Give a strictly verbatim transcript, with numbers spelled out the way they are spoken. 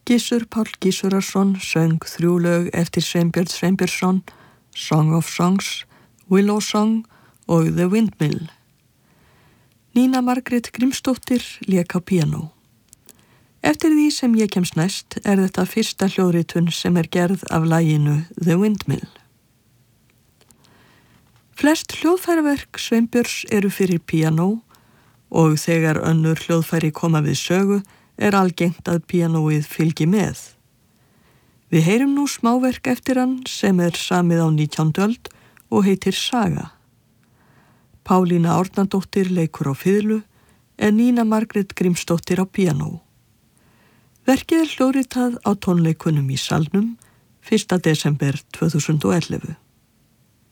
Gissur Páll Gissurason söng þrjú lög eftir Sveinbjörn Sveinbjörnsson, Song of Songs, Willow Song og The Windmill. Nína Margrét Grímsdóttir lék á píanó. Eftir því sem ég kemst næst er þetta fyrsta hljóðritun sem er gerð af laginu The Windmill. Flest hljóðfæraverk Sveinbjörns eru fyrir píanó og þegar önnur hljóðfæri koma við sögu er algengt að píanóið fylgi með. Við heyrum nú smáverk eftir hann sem er samið á nítjándu öld og heitir Saga. Pálína Árnadóttir leikur á fiðlu en Nína Margrét Grímsdóttir á píanó. Verkið er hljóðritað á tónleikunum í Salnum fyrsta desember tvö þúsund og ellefu.